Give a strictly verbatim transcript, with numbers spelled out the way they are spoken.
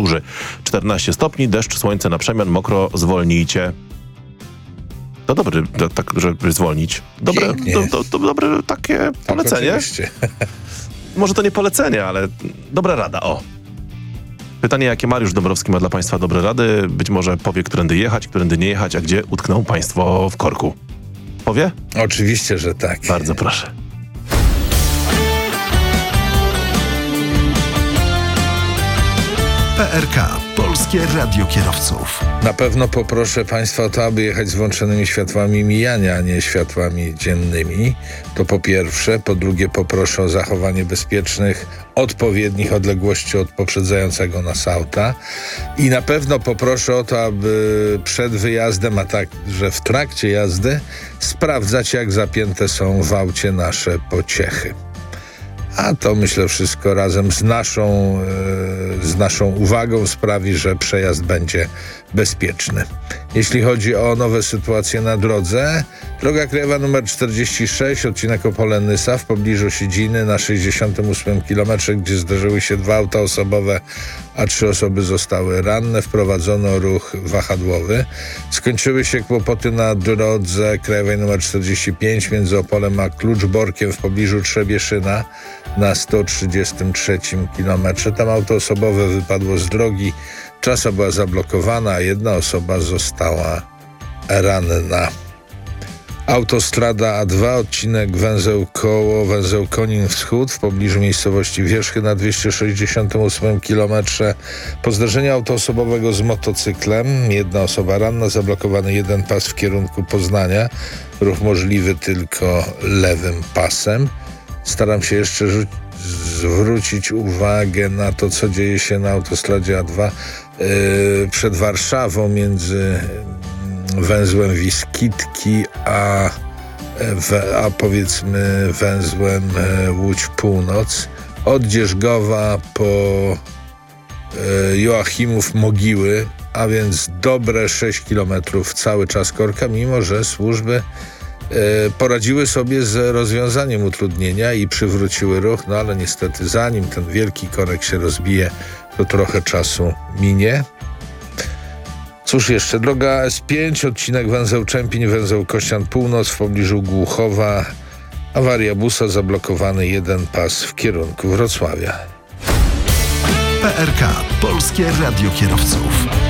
burzy. czternaście stopni, deszcz, słońce na przemian, mokro, zwolnijcie. To dobry, to, tak, żeby zwolnić. Dobre, to, to, to dobre takie polecenie. Tak, może to nie polecenie, ale dobra rada, o. Pytanie, jakie Mariusz Dąbrowski ma dla państwa dobre rady? Być może powie, którędy jechać, którędy nie jechać, a gdzie utkną państwo w korku. Powie? Oczywiście, że tak. Bardzo proszę. P R K. Polskie Radio Kierowców. Na pewno poproszę państwa o to, aby jechać z włączonymi światłami mijania, a nie światłami dziennymi. To po pierwsze. Po drugie, poproszę o zachowanie bezpiecznych, odpowiednich odległości od poprzedzającego nas auta. I na pewno poproszę o to, aby przed wyjazdem, a także w trakcie jazdy, sprawdzać, jak zapięte są w aucie nasze pociechy. A to, myślę, wszystko razem z naszą, e, z naszą uwagą sprawi, że przejazd będzie bezpieczny. Jeśli chodzi o nowe sytuacje na drodze, droga krajowa nr czterdzieści sześć, odcinek Opole-Nysa w pobliżu Siedziny na sześćdziesiątym ósmym kilometrze, gdzie zderzyły się dwa auta osobowe, a trzy osoby zostały ranne. Wprowadzono ruch wahadłowy. Skończyły się kłopoty na drodze krajowej nr czterdzieści pięć między Opolem a Kluczborkiem w pobliżu Trzebieszyna na sto trzydziestym trzecim kilometrze. Tam auto osobowe wypadło z drogi. Trasa była zablokowana, a jedna osoba została ranna. Autostrada A dwa, odcinek węzeł Koło, węzeł Konin Wschód w pobliżu miejscowości Wierzchy na dwieście sześćdziesiątym ósmym kilometrze. Po zdarzeniu auto osobowego z motocyklem, jedna osoba ranna, zablokowany jeden pas w kierunku Poznania. Ruch możliwy tylko lewym pasem. Staram się jeszcze rzucić zwrócić uwagę na to, co dzieje się na autostradzie A dwa yy, przed Warszawą między węzłem Wiskitki a, a powiedzmy węzłem Łódź Północ. Od Dzierżgowa po yy, Joachimów Mogiły, a więc dobre sześć kilometrów cały czas korka, mimo że służby poradziły sobie z rozwiązaniem utrudnienia i przywróciły ruch, no ale niestety zanim ten wielki korek się rozbije, to trochę czasu minie. Cóż jeszcze, droga S pięć, odcinek węzeł Czempiń, węzeł Kościan Północ w pobliżu Głuchowa, awaria busa, zablokowany jeden pas w kierunku Wrocławia. P R K. Polskie Radio Kierowców.